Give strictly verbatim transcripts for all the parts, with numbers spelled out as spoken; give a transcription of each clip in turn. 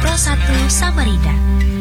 Pro satu Samarinda.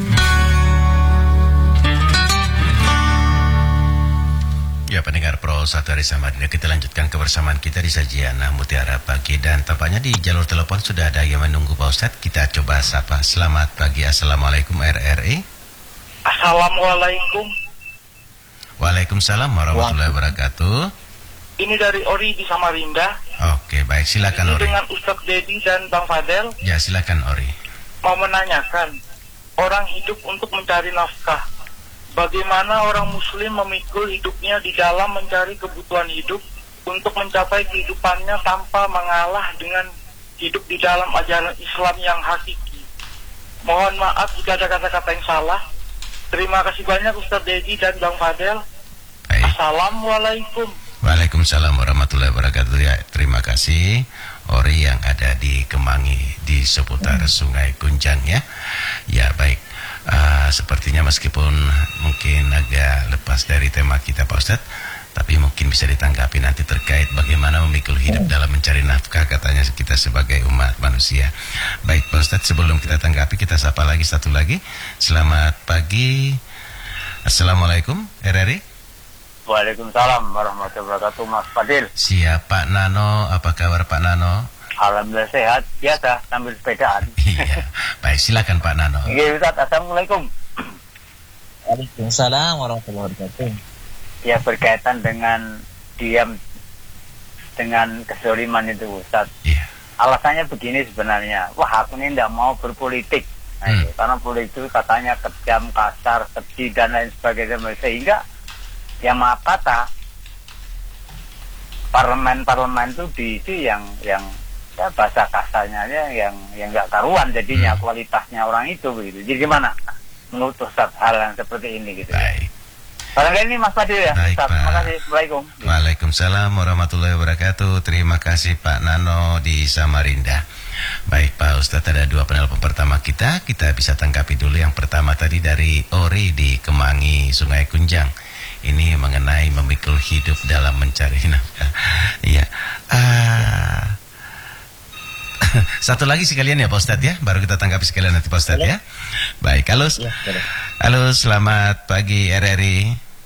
Ya, pendengar Pro satu dari Samarinda, kita lanjutkan kebersamaan kita di sajian Mutiara Pagi. Dan tampaknya di jalur telepon sudah ada yang menunggu Pak Ustadz. Kita coba sapa. Selamat pagi, Assalamualaikum R R I. Assalamualaikum. Waalaikumsalam warahmatullahi wabarakatuh. Ini dari Ori di Samarinda. Oke, baik, silakan Ini Ori. dengan Ustadz Dedi dan Bang Fadel. Ya, silakan Ori. Mau menanyakan, orang hidup untuk mencari nafkah. Bagaimana orang muslim memikul hidupnya di dalam mencari kebutuhan hidup untuk mencapai kehidupannya tanpa mengalah dengan hidup di dalam ajaran Islam yang hakiki. Mohon maaf jika ada kata-kata yang salah. Terima kasih banyak Ustadz Dedi dan Bang Fadel. Baik. Assalamualaikum. Waalaikumsalam warahmatullahi wabarakatuh. Ya, terima kasih Ori yang ada di Kemangi di seputar Sungai Kunjang ya. Ya, baik. Uh, sepertinya meskipun mungkin agak lepas dari tema kita Pak Ustadz, tapi mungkin bisa ditanggapi nanti terkait bagaimana memikul hidup dalam mencari nafkah, katanya kita sebagai umat manusia. Baik Pak Ustadz, sebelum kita tanggapi, kita sapa lagi satu lagi. Selamat pagi. Assalamualaikum R R I. Waalaikumsalam warahmatullahi wabarakatuh, Mas Fadil. Siap Pak Nano, apa kabar Pak Nano? Alhamdulillah sehat, biasa sambil sepedaan. Iya, baik, silakan Pak Nano. Iya Ustaz, Assalamualaikum. Waalaikumsalam warahmatullahi wabarakatuh. Ya, berkaitan dengan diam dengan kezaliman itu Ustaz. Iya. Alasannya begini sebenarnya, wah aku ini tidak mau berpolitik. Nah, Hmm. itu, karena politik itu katanya kejam, kasar, keji dan lain sebagainya, sehingga yang maaf kata parlemen-parlemen itu diisi yang yang ya bahasa kasarnya yang yang nggak karuan jadinya, hmm. kualitasnya orang itu begitu. Jadi gimana menurut Ustaz hal yang seperti ini gitu? Baik. Barangkali ini Mas Fadil ya. Baik, Ustaz, Pak. terima kasih. Assalamualaikum. Waalaikumsalam warahmatullahi wabarakatuh. Terima kasih Pak Nano di Samarinda. Baik Pak Ustadz, ada dua penelpon pertama kita. Kita bisa tanggapi dulu. Yang pertama tadi dari Ori di Kemangi, Sungai Kunjang. Ini mengenai memikul hidup dalam mencari nafkah. Iya. Ah. Satu lagi sekalian ya Pak Ustadz ya. Baru kita tanggapi sekalian nanti Pak Ustadz ya. Baik, halo. Ya, halo, selamat pagi R R I.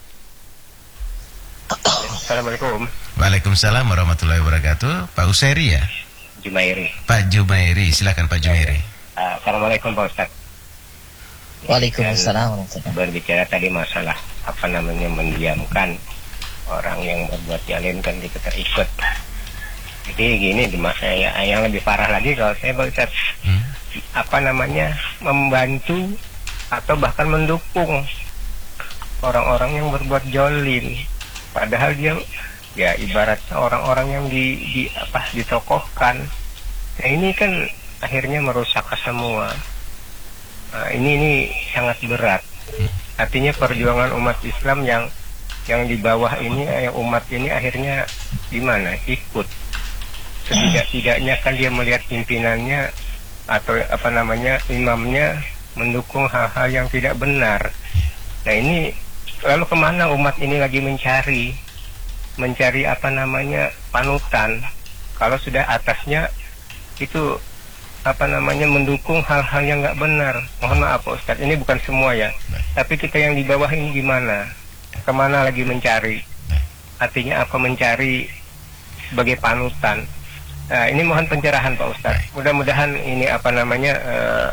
Assalamualaikum. Waalaikumsalam warahmatullahi wabarakatuh. Pak Usairi ya? Jumairi. Pak Jumairi, silakan Pak Jumairi. Uh, Assalamualaikum Pak Ustaz. Waalaikumsalam warahmatullahi wabarakatuh. Berbicara tadi masalah apa namanya mendiamkan orang yang berbuat zalim kan kita ikut. Jadi gini, ya, yang lebih parah lagi kalau saya Pak Ustaz, hmm? apa namanya membantu atau bahkan mendukung orang-orang yang berbuat zalim. Padahal dia ya ibaratnya orang-orang yang di, di apa ditokohkan. Nah, ini kan akhirnya merusak semua. Nah, ini ini sangat berat. Artinya perjuangan umat Islam yang yang di bawah ini, yang umat ini akhirnya gimana? Ikut. Setidak-tidaknya kan dia melihat pimpinannya atau apa namanya imamnya mendukung hal-hal yang tidak benar. Nah ini lalu kemana umat ini lagi mencari mencari apa namanya panutan kalau sudah atasnya itu apa namanya mendukung hal-hal yang nggak benar. Mohon maaf Pak Ustadz, ini bukan semua ya, tapi kita yang di bawah ini gimana, kemana lagi mencari, artinya apa mencari sebagai panutan. Nah, ini mohon pencerahan Pak Ustadz. Mudah-mudahan ini apa namanya uh,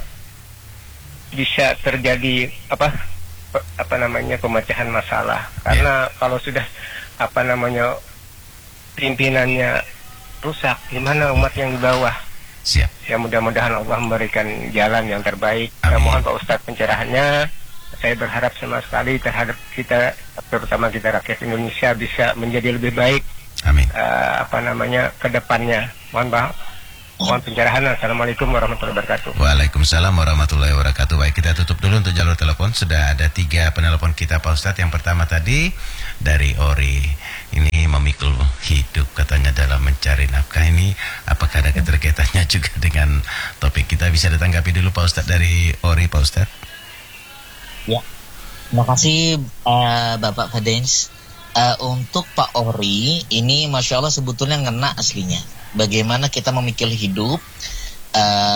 bisa terjadi apa apa namanya pemecahan masalah. Karena yeah. kalau sudah apa namanya pimpinannya rusak, gimana umat yang di bawah? Siap. Ya mudah-mudahan Allah memberikan jalan yang terbaik. Nah, mohon Pak Ustadz pencerahannya. Saya berharap sama sekali terhadap kita, terutama kita rakyat Indonesia, bisa menjadi lebih baik. Amin. Uh, apa namanya ke depannya. Mohon maaf. Mohon pencerahan. Assalamualaikum warahmatullahi wabarakatuh. Waalaikumsalam warahmatullahi wabarakatuh. Baik, kita tutup dulu untuk jalur telepon. Sudah ada tiga penelpon kita Pak Ustadz. Yang pertama tadi dari Ori. Ini memikul hidup katanya dalam mencari nafkah. Ini apakah ada keterkaitannya juga dengan topik kita? Bisa ditanggapi dulu Pak Ustadz dari Ori Pak Ustadz. Ya, terima kasih uh, Bapak Fadens. Uh, untuk Pak Ori, ini Masya Allah sebetulnya ngena aslinya. Bagaimana kita memikul hidup uh,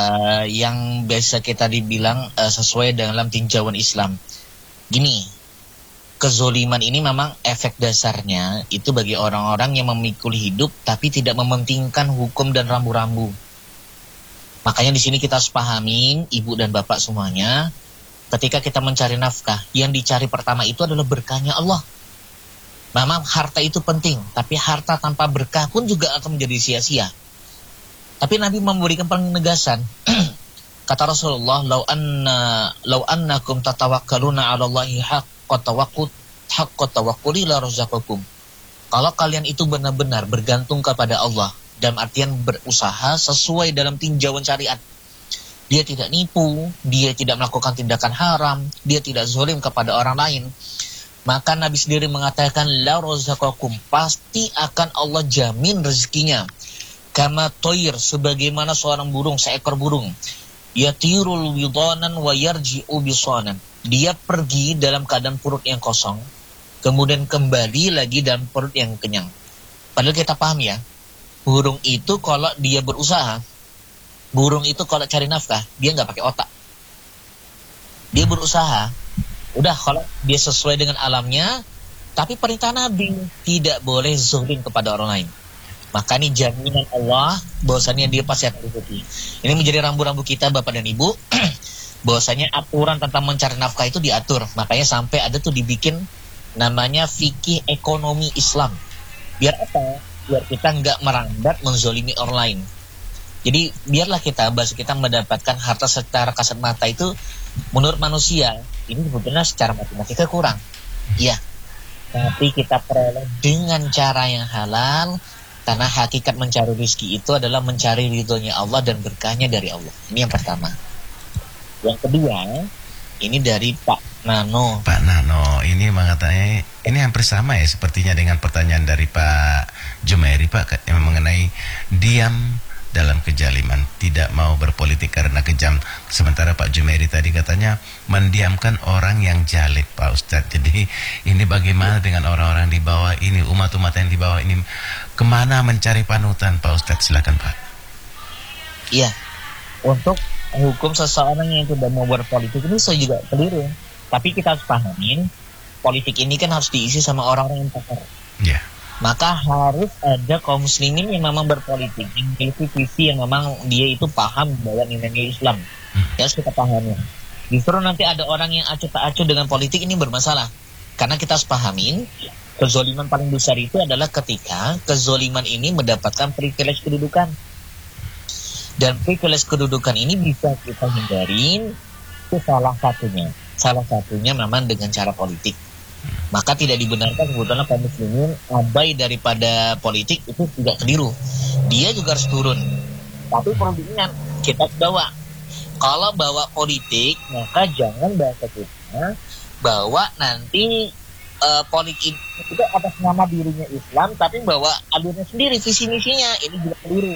uh, yang biasa kita dibilang uh, sesuai dalam tinjauan Islam. Gini, kezoliman ini memang efek dasarnya itu bagi orang-orang yang memikul hidup tapi tidak mementingkan hukum dan rambu-rambu. Makanya di sini kita harus pahamin, ibu dan bapak semuanya, ketika kita mencari nafkah, yang dicari pertama itu adalah berkahnya Allah. Memang harta itu penting, tapi harta tanpa berkah pun juga akan menjadi sia-sia. Tapi Nabi memberikan penegasan. Kata Rasulullah, "Lau anna lau annakum tatawakkaluna 'ala Allahi haqqa tawakkul haqqa tawakkuli la razaqakum." Kalau kalian itu benar-benar bergantung kepada Allah, dalam artian berusaha sesuai dalam tinjauan syariat. Dia tidak nipu, dia tidak melakukan tindakan haram, dia tidak zalim kepada orang lain. Maka Nabi sendiri mengatakan, la razaqakum, pasti akan Allah jamin rezekinya. Kama toir, sebagaimana seorang burung, seekor burung. Yatirul widanan wa yarji'u bisanan. Dia pergi dalam keadaan perut yang kosong, kemudian kembali lagi dalam perut yang kenyang. Padahal kita paham ya, burung itu kalau dia berusaha, burung itu kalau cari nafkah, dia nggak pakai otak. Dia berusaha, udah kalau dia sesuai dengan alamnya, tapi perintah Nabi tidak boleh zalim kepada orang lain. Maka ini jaminan Allah bahwasanya dia pasti akan rezeki. Ini menjadi rambu-rambu kita Bapak dan Ibu, bahwasanya aturan tentang mencari nafkah itu diatur. Makanya sampai ada tuh dibikin namanya fikih ekonomi Islam. Biar apa? Biar kita nggak merambat menzolimi orang lain. Jadi biarlah kita, bahasa kita mendapatkan harta secara kasat mata itu menurut manusia ini sebetulnya secara matematika kurang. Iya. Tapi kita peroleh dengan cara yang halal, karena hakikat mencari rezeki itu adalah mencari ridhonya Allah dan berkahnya dari Allah. Ini yang pertama. Yang kedua, ini dari Pak Nano. Pak Nano, ini mengatakan ini hampir sama ya sepertinya dengan pertanyaan dari Pak Jumairi, Pak, yang mengenai diam dalam kejaliman, tidak mau berpolitik karena kejam. Sementara Pak Jumairi tadi katanya mendiamkan orang yang jalim, Pak Ustadz. Jadi ini bagaimana dengan orang-orang di bawah ini, umat-umat yang di bawah ini, kemana mencari panutan, Pak Ustadz? Silakan Pak. Iya, untuk hukum seseorang yang tidak mau berpolitik ini saya juga keliru. Tapi kita harus pahamin, politik ini kan harus diisi sama orang-orang yang pakar. Iya. Yeah. Maka harus ada kaum muslimin yang memang berpolitik, yang memiliki visi yang memang dia itu paham bahwa nilai-nilai Islam. Ya harus kita pahami. Justru nanti ada orang yang acuh tak acuh dengan politik, ini bermasalah. Karena kita harus pahamin, kezoliman paling besar itu adalah ketika kezoliman ini mendapatkan privilege kedudukan. Dan privilege kedudukan ini bisa kita hindarin, itu salah satunya. Salah satunya memang dengan cara politik. Maka tidak dibenarkan sebetulnya kaum muslimin abai daripada politik, itu tidak keliru. Dia juga harus turun. Tapi perlu diingat, kita bawa. Kalau bawa politik, maka jangan bahasa kita bawa nanti uh, politik itu atas nama dirinya Islam, tapi bawa alurnya sendiri, visi misinya, ini juga keliru.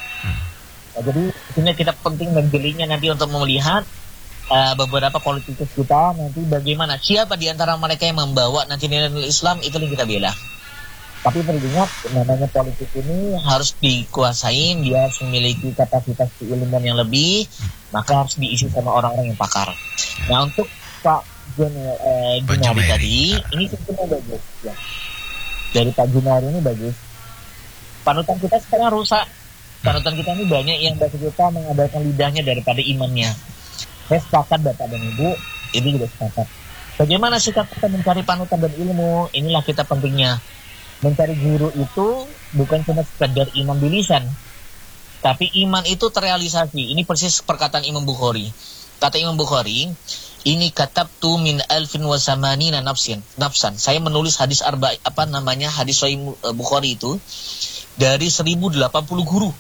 Nah, jadi ini kita penting menjelinya nanti untuk melihat Uh, beberapa politikus kita nanti bagaimana, siapa di antara mereka yang membawa nanti nilai-nilai Islam, itu yang kita bela. Tapi perlu diingat, namanya politik ini harus dikuasain, dia harus memiliki kapasitas keilmuan yang lebih, maka harus diisi sama orang-orang yang pakar. Nah untuk Pak Junari uh, tadi, ini sebetulnya bagus ya. Dari Pak Junari ini bagus. Panutan kita sekarang rusak. Panutan kita ini banyak yang bahasa kita mengandalkan lidahnya daripada imannya. Saya sepakat Bapak dan Ibu, ini juga sepakat. Bagaimana sikap kita mencari panutan dan ilmu? Inilah kita pentingnya. Mencari guru itu bukan cuma sekedar iman di lisan, tapi iman itu terrealisasi. Ini persis perkataan Imam Bukhari. Kata Imam Bukhari, ini katabtu min alfin wa samanina nafsin nafsan. Saya menulis hadis arba apa namanya hadis Sahih Bukhari itu dari seribu delapan puluh guru.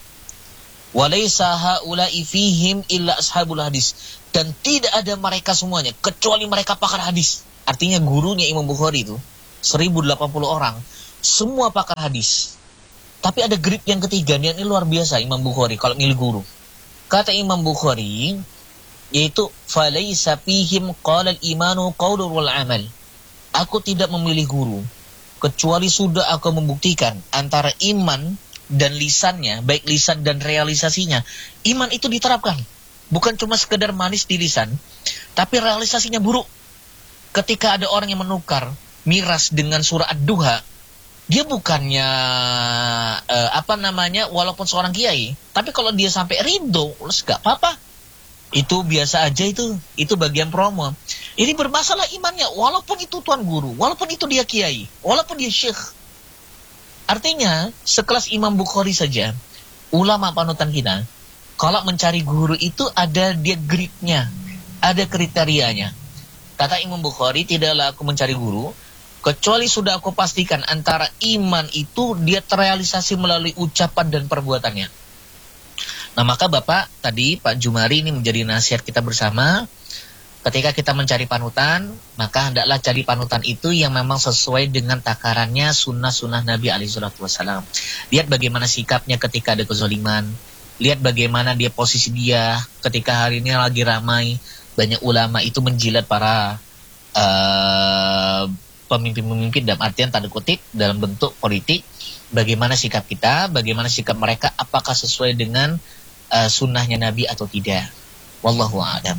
Walaysa haula'i fihim illa ashabul hadis. Dan tidak ada mereka semuanya kecuali mereka pakar hadis. Artinya gurunya Imam Bukhari itu seribu delapan puluh orang, semua pakar hadis. Tapi ada grade yang ketiga, yang ini luar biasa Imam Bukhari kalau milih guru. Kata Imam Bukhari, yaitu falaysa fihim qala al-imanu qaulun wal amal. Aku tidak memilih guru kecuali sudah aku membuktikan antara iman dan lisannya, baik lisan dan realisasinya, iman itu diterapkan. bukan cuma sekedar manis di lisan, tapi realisasinya buruk. Ketika ada orang yang menukar miras dengan surah Ad-Duha, dia bukannya uh, apa namanya, walaupun seorang kiai, tapi kalau dia sampai ridho, gak apa-apa. Itu biasa aja, itu itu bagian promo. Ini bermasalah imannya, walaupun itu tuan guru, walaupun itu dia kiai, walaupun dia syekh. Artinya, sekelas Imam Bukhari saja, ulama panutan kita, kalau mencari guru itu ada dia gridnya, ada kriterianya. Kata Imam Bukhari, tidaklah aku mencari guru, kecuali sudah aku pastikan antara iman itu dia terrealisasi melalui ucapan dan perbuatannya. Nah, maka Bapak tadi Pak Jumari ini menjadi nasihat kita bersama. Ketika kita mencari panutan, maka hendaklah cari panutan itu yang memang sesuai dengan takarannya sunnah-sunnah Nabi alaihi salatu wasallam. Lihat bagaimana sikapnya ketika ada kezaliman. Lihat bagaimana dia posisi dia ketika hari ini lagi ramai banyak ulama itu menjilat para uh, pemimpin-pemimpin dalam artian tanda kutip dalam bentuk politik. Bagaimana sikap kita, bagaimana sikap mereka, apakah sesuai dengan uh, sunnahnya Nabi atau tidak. Wallahu a'lam.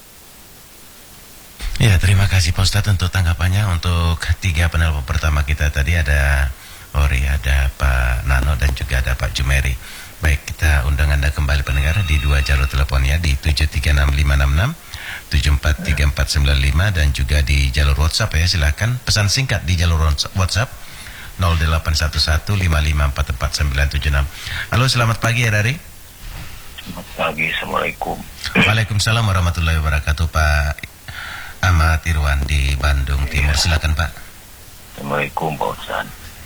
Ya, terima kasih Pak Ustadz untuk tanggapannya. Untuk tiga penelpon pertama kita tadi ada Ori, ada Pak Nano dan juga ada Pak Jumeri. Baik, kita undang Anda kembali pendengar di dua jalur teleponnya di tujuh tiga enam lima enam enam, tujuh empat tiga empat sembilan lima dan juga di jalur WhatsApp ya. Silakan pesan singkat di jalur WhatsApp nol delapan satu satu lima lima empat empat sembilan tujuh enam. Halo, selamat pagi ya Dari. Selamat pagi, Assalamualaikum. Waalaikumsalam warahmatullahi wabarakatuh. Pak Ahmad Irwan di Bandung Timur, silakan Pak. Assalamualaikum Pak Ustaz.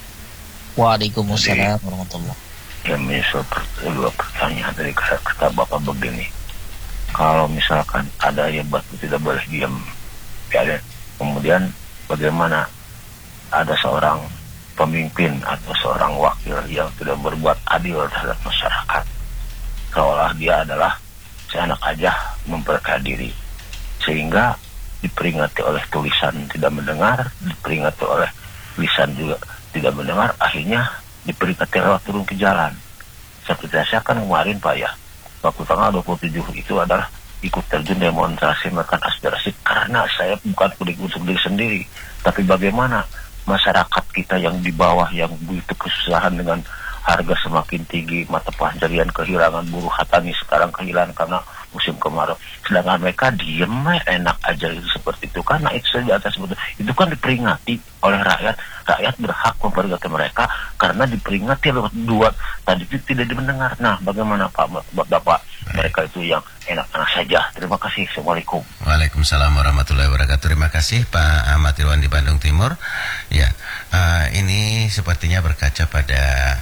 Waalaikumsalam warahmatullahi. Yang menyusul dua pertanyaan dari kata Bapak begini. Kalau misalkan ada yang batu tidak boleh diam, ya, kemudian bagaimana ada seorang pemimpin atau seorang wakil yang tidak berbuat adil terhadap masyarakat, seolah dia adalah seenak aja memperkaya diri, sehingga diperingati oleh tulisan tidak mendengar, diperingati oleh lisan juga tidak mendengar, akhirnya diperingati lewat turun ke jalan. Seperti saya kan kemarin Pak ya, waktu tanggal dua puluh tujuh itu adalah ikut terjun demonstrasi makan aspirasi, karena saya bukan kudik untuk diri sendiri, tapi bagaimana masyarakat kita yang di bawah yang begitu kesusahan dengan harga semakin tinggi, mata pencarian kehilangan, buruh hatani sekarang kehilangan karena musim kemarau, sedangkan mereka diem enak aja itu seperti itu. Karena itu saja atas betul itu kan diperingati oleh rakyat, rakyat berhak memperingati mereka karena diperingati lewat dua tadi itu tidak dimendengar. Nah, bagaimana Pak Bapak mereka itu yang enak-enak saja. Terima kasih. Assalamualaikum. Waalaikumsalam warahmatullahi wabarakatuh. Terima kasih Pak Ahmad Irwan di Bandung Timur. Ya, uh, ini sepertinya berkaca pada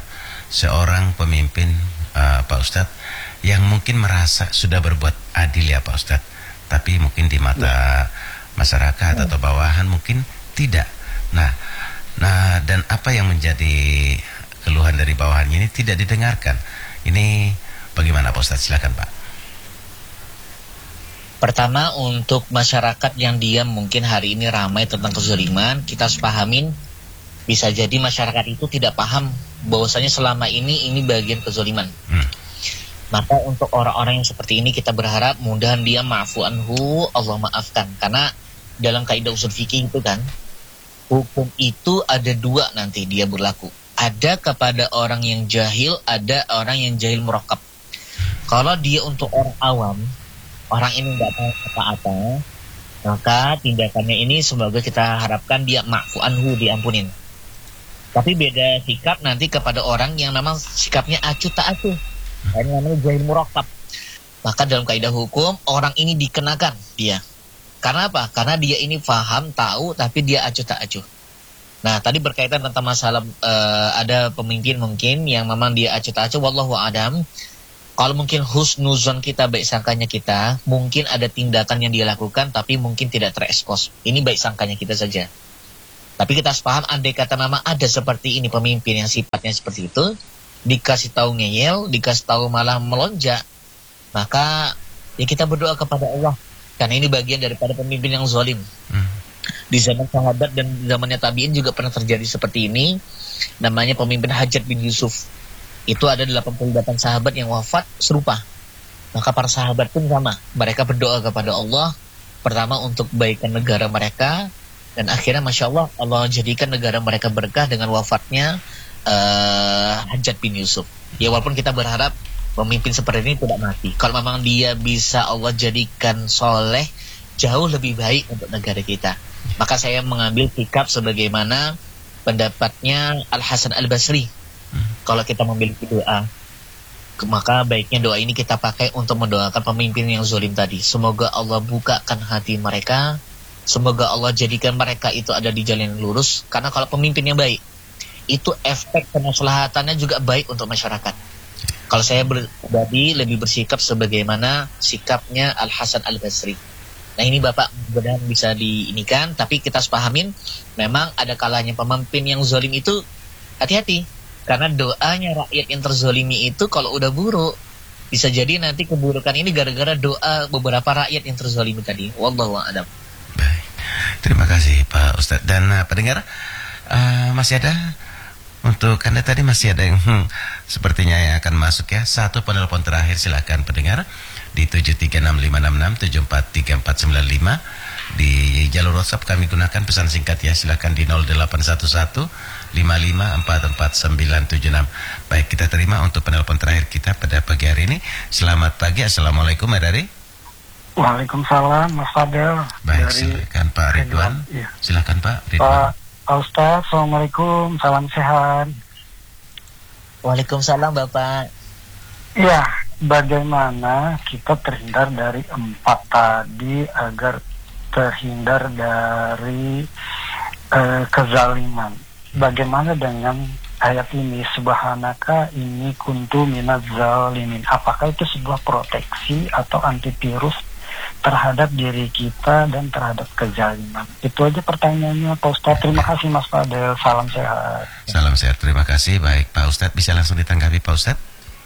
seorang pemimpin uh, Pak Ustadz yang mungkin merasa sudah berbuat adil ya Pak Ustadz, tapi mungkin di mata masyarakat atau bawahan mungkin tidak. Nah, nah dan apa yang menjadi keluhan dari bawahan ini tidak didengarkan. Ini bagaimana Pak Ustadz? Silakan Pak. Pertama, untuk masyarakat yang diam mungkin hari ini ramai tentang kezaliman, kita harus pahamin, bisa jadi masyarakat itu tidak paham bahwasanya selama ini ini bagian kezaliman. Hmm. Maka untuk orang-orang yang seperti ini kita berharap mudahan dia ma'fu anhu, Allah maafkan. Karena dalam kaidah usul fikih itu kan, hukum itu ada dua nanti dia berlaku. Ada kepada orang yang jahil, ada orang yang jahil murakkab. Kalau dia untuk orang awam, orang ini nggak tahu apa-apa, maka tindakannya ini semoga kita harapkan dia ma'fu anhu, diampunin. Tapi beda sikap nanti kepada orang yang memang sikapnya acuh tak acuh, ini namanya jahil murakkab. Maka dalam kaidah hukum orang ini dikenakan dia. Karena apa? Karena dia ini paham, tahu, tapi dia acuh tak acuh. Nah, tadi berkaitan tentang masalah uh, ada pemimpin mungkin yang memang dia acuh tak acuh, wallahu a'lam. Kalau mungkin husnuzon kita, baik sangkanya kita, mungkin ada tindakan yang dia lakukan tapi mungkin tidak terekspos. Ini baik sangkanya kita saja. Tapi kita harus paham, andai kata memang ada seperti ini pemimpin yang sifatnya seperti itu, dikasih tahu ngeyel, dikasih tahu malah melonjak, maka ya kita berdoa kepada Allah, karena ini bagian daripada pemimpin yang zalim. Hmm. Di zaman sahabat dan zamannya tabi'in juga pernah terjadi seperti ini. Namanya pemimpin Hajjaj bin Yusuf. Itu ada delapan puluh delapan sahabat yang wafat serupa. Maka para sahabat pun sama, mereka berdoa kepada Allah pertama untuk kebaikan negara mereka, dan akhirnya Masya Allah, Allah jadikan negara mereka berkah dengan wafatnya uh, Hajjaj bin Yusuf. Ya walaupun kita berharap pemimpin seperti ini tidak mati, kalau memang dia bisa Allah jadikan soleh, jauh lebih baik untuk negara kita. Maka saya mengambil sikap sebagaimana pendapatnya Al-Hasan Al-Basri. Kalau kita memiliki doa, maka baiknya doa ini kita pakai untuk mendoakan pemimpin yang zalim tadi. Semoga Allah bukakan hati mereka, semoga Allah jadikan mereka itu ada di jalan yang lurus. Karena kalau pemimpinnya baik, itu efek kemaslahatannya juga baik untuk masyarakat. Kalau saya pribadi lebih bersikap sebagaimana sikapnya Al-Hasan Al-Basri. Nah ini Bapak mudah-mudahan bisa diinikan, tapi kita harus pahamin memang ada kalanya pemimpin yang zalim itu hati-hati. Karena doanya rakyat yang terzolimi itu kalau udah buruk, bisa jadi nanti keburukan ini gara-gara doa beberapa rakyat yang terzolimi tadi. Wallahu a'lam. Baik, terima kasih Pak Ustadz. Dan uh, pendengar, uh, masih ada untuk Anda tadi masih ada yang hmm, sepertinya yang akan masuk ya. Satu penelpon terakhir, silakan pendengar di tujuh tiga enam lima enam enam tujuh empat tiga empat sembilan lima. Di jalur WhatsApp kami gunakan pesan singkat ya, silakan di nol delapan satu satu lima lima empat empat sembilan tujuh enam. Baik, kita terima untuk penelpon terakhir kita pada pagi hari ini. Selamat pagi, Assalamualaikum Mbak Dari. Waalaikumsalam Mas Fadel. Baik, dari silakan Pak Ridwan. Iya. Silakan Pak Ridwan. Pak, Pak Ustaz, Assalamualaikum, salam sehat. Waalaikumsalam Bapak. Iya, bagaimana kita terhindar dari empat tadi agar terhindar dari uh, kezaliman? Bagaimana dengan ayat ini, subhanaka ini kuntu minaz zalimin? Apakah itu sebuah proteksi atau antivirus terhadap diri kita dan terhadap kezaliman? Itu aja pertanyaannya Pak Ustadz. Terima kasih Mas Fadel, salam sehat. Salam sehat, terima kasih. Baik Pak Ustadz, bisa langsung ditanggapi Pak Ustadz?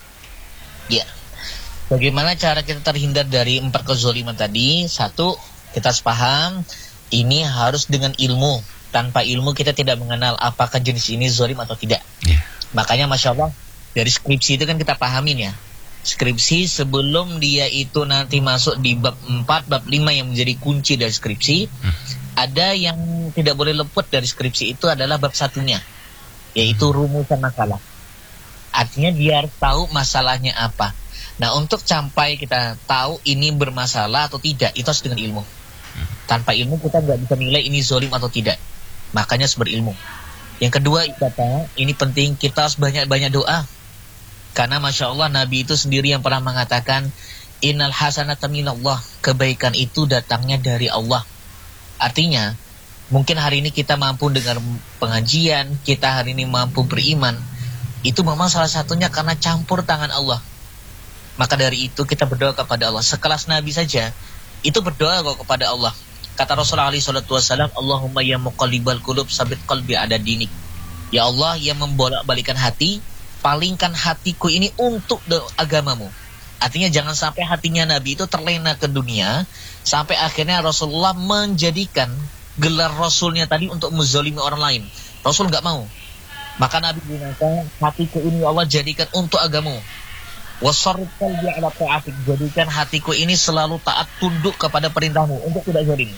Ya, bagaimana cara kita terhindar dari empat kezaliman tadi? Satu, kita harus paham, ini harus dengan ilmu. Tanpa ilmu kita tidak mengenal apakah jenis ini zalim atau tidak. Yeah. Makanya Masya Allah, dari skripsi itu kan kita pahamin ya. Skripsi sebelum dia itu nanti masuk di bab empat, bab lima yang menjadi kunci dari skripsi, hmm. ada yang tidak boleh luput dari skripsi itu adalah bab satunya, yaitu rumusan masalah. Artinya dia harus tahu masalahnya apa. Nah untuk sampai kita tahu ini bermasalah atau tidak, itu harus dengan ilmu. Tanpa ilmu kita nggak bisa nilai ini zalim atau tidak. Makanya harus berilmu. Yang kedua, Bapak, ini penting, kita harus banyak-banyak doa. Karena Masya Allah Nabi itu sendiri yang pernah mengatakan, innal hasanata minallah, kebaikan itu datangnya dari Allah. Artinya mungkin hari ini kita mampu dengar pengajian, kita hari ini mampu beriman, itu memang salah satunya karena campur tangan Allah. Maka dari itu kita berdoa kepada Allah. Sekelas Nabi saja itu berdoa kok kepada Allah. Kata Rasulullah alaihi salatu wasallam, Allahumma ya muqallibal qulub sabit qalbi ada dinik. Ya Allah yang membolak-balikan hati, palingkan hatiku ini untuk agamamu. Artinya jangan sampai hatinya Nabi itu terlena ke dunia, sampai akhirnya Rasulullah menjadikan gelar Rasulnya tadi untuk menzalimi orang lain. Rasul nggak mau. Maka Nabi gunakan, hatiku ini Allah jadikan untuk agamamu. Wasarrif qalbi ala ta'atik, jadikan hatiku ini selalu taat tunduk kepada perintahmu untuk tidak zalim.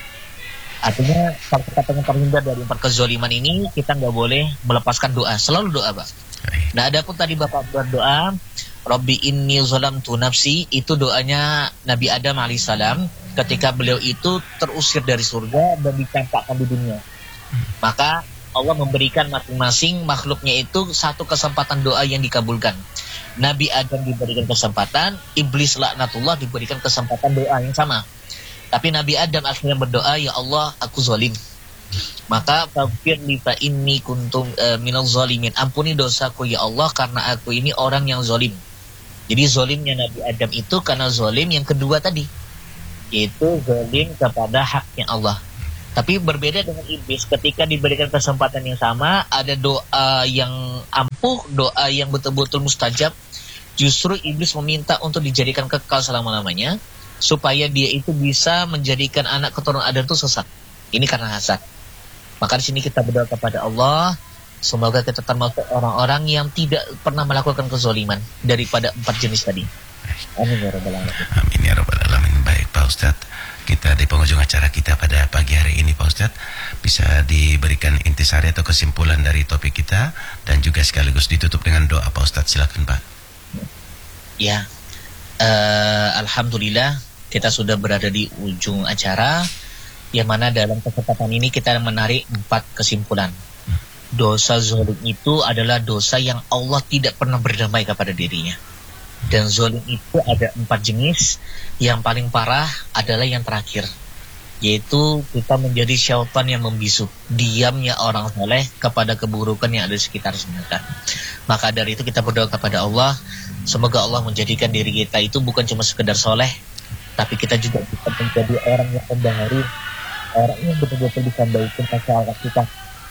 Artinya kalau kita pengen terhindar dari empat kezaliman ini, kita nggak boleh melepaskan doa, selalu doa Pak. Nah adapun tadi Bapak berdoa Rabbi inni zalamtu nafsi, itu doanya Nabi Adam alaihissalam ketika beliau itu terusir dari surga dan dicampakkan di dunia. Maka Allah memberikan masing-masing makhluknya itu satu kesempatan doa yang dikabulkan. Nabi Adam diberikan kesempatan, iblis laknatullah diberikan kesempatan doa yang sama. Tapi Nabi Adam akhirnya berdoa, ya Allah aku zalim. Maka faghfir li fa inni kuntum uh, minaz zalimin, ampuni dosaku ya Allah karena aku ini orang yang zalim. Jadi zalimnya Nabi Adam itu karena zalim yang kedua tadi, yaitu zalim kepada haknya Allah. Tapi berbeda dengan iblis, ketika diberikan kesempatan yang sama, ada doa yang ampuh, doa yang betul-betul mustajab. Justru iblis meminta untuk dijadikan kekal selama-lamanya, supaya dia itu bisa menjadikan anak keturunan Adam itu sesat. Ini karena hasad. Maka di sini kita berdoa kepada Allah, semoga kita termasuk orang-orang yang tidak pernah melakukan kezaliman daripada empat jenis tadi. Amin ya rabbal alamin. Amin ya rabbal alamin. Baik Pak Ustadz, kita di penghujung acara kita pada pagi hari ini Pak Ustadz, bisa diberikan intisari atau kesimpulan dari topik kita dan juga sekaligus ditutup dengan doa Pak Ustadz, silakan Pak. Ya, uh, alhamdulillah kita sudah berada di ujung acara, yang mana dalam kesempatan ini kita menarik empat kesimpulan. Dosa zalim itu adalah dosa yang Allah tidak pernah berdamai kepada dirinya. Dan zalim itu ada empat jenis. Yang paling parah adalah yang terakhir, yaitu kita menjadi syaitan yang membisu, diamnya orang soleh kepada keburukan yang ada di sekitar kita. Maka dari itu kita berdoa kepada Allah, semoga Allah menjadikan diri kita itu bukan cuma sekedar soleh, tapi kita juga bisa menjadi orang yang membaharui, orang yang betul-betul bisa membaikkan masyarakat kita.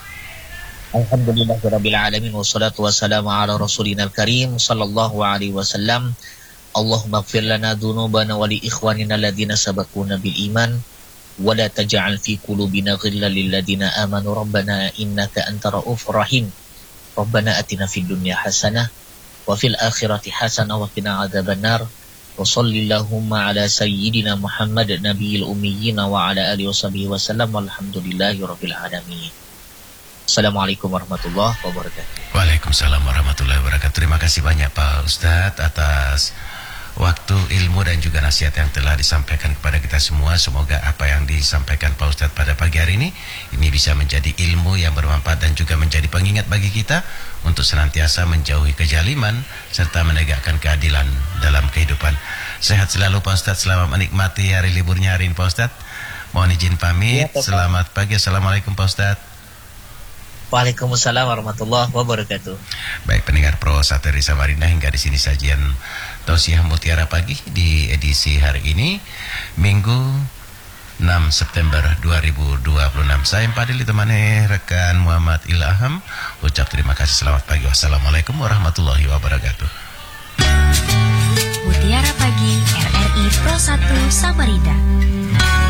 Alhamdulillahirabbil alamin, wassalatu wassalamu ala rasulina al-karim sallallahu alaihi wasallam. Allahumma ighfir lana dzunubana wa li ikhwanina alladziina sabaquna bil iman wa la taj'al fi qulubina ghillan lil ladziina amanu rabbana innaka antar raufur rahim. Rabbana atina fid dunya hasanah wa fil akhirati hasanah wa qina adzabannar. Wa shallallahumma ala sayyidina Muhammad nabiyil ummiyyin wa ala alihi washabihi wasallam walhamdulillahirabbil alamin. Assalamualaikum warahmatullahi wabarakatuh. Waalaikumsalam warahmatullahi wabarakatuh. Terima kasih banyak Pak Ustadz atas waktu, ilmu dan juga nasihat yang telah disampaikan kepada kita semua. Semoga apa yang disampaikan Pak Ustadz pada pagi hari ini ini bisa menjadi ilmu yang bermanfaat dan juga menjadi pengingat bagi kita untuk senantiasa menjauhi kezaliman serta menegakkan keadilan dalam kehidupan. Sehat selalu Pak Ustadz, selamat menikmati hari liburnya hari ini Pak Ustadz. Mohon izin pamit. Ya, selamat pagi. Assalamualaikum Pak Ustadz. Waalaikumsalam warahmatullahi wabarakatuh. Baik pendengar Pro Sateri Samarinda, hingga di sini sajian Tausiah Mutiara Pagi di edisi hari ini, Minggu enam September dua ribu dua puluh enam. Saya Padil ditemani rekan Muhammad Ilham. Ucap terima kasih, selamat pagi. Wassalamualaikum warahmatullahi wabarakatuh. Mutiara Pagi R R I Pro satu Samarinda.